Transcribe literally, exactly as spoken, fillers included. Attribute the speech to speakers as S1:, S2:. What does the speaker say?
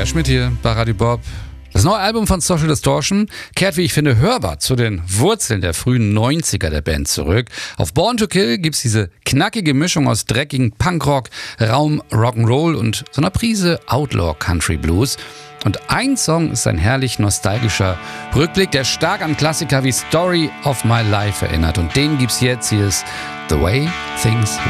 S1: Schmidt hier bei Radio Bob. Das neue Album von Social Distortion kehrt, wie ich finde, hörbar zu den Wurzeln der frühen neunziger der Band zurück. Auf Born to Kill gibt's diese knackige Mischung aus dreckigen Punkrock, Raum Rock'n'Roll und so einer Prise Outlaw Country Blues. Und ein Song ist ein herrlich nostalgischer Rückblick, der stark an Klassiker wie Story of My Life erinnert. Und den gibt's jetzt. Hier ist The Way Things